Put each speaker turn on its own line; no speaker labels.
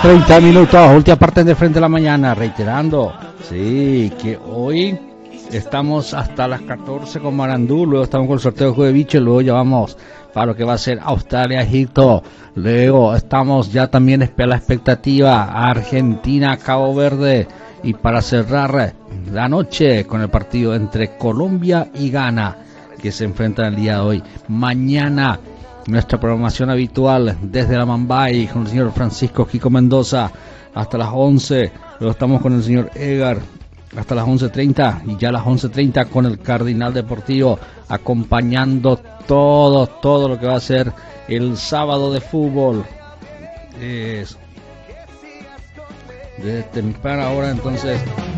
30 minutos, última parte de Frente a la Mañana, reiterando, sí, que hoy estamos hasta las 14 con Marandú, luego estamos con el sorteo de bicho, luego ya vamos para lo que va a ser Australia, Egipto, luego estamos ya también a la expectativa Argentina, Cabo Verde, y para cerrar la noche con el partido entre Colombia y Ghana, que se enfrentan el día de hoy. Mañana nuestra programación habitual desde la Mambay con el señor Francisco Kiko Mendoza hasta las 11, luego estamos con el señor Edgar hasta las 11:30 y ya a las 11:30 con el Cardinal Deportivo acompañando todo lo que va a ser el sábado de fútbol. Es desde temprana hora, entonces